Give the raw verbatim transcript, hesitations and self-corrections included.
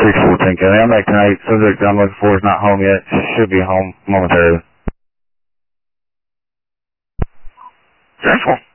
six fourteen County. I'm back tonight. Subject I'm looking for is not home yet. Should be home momentarily. Central.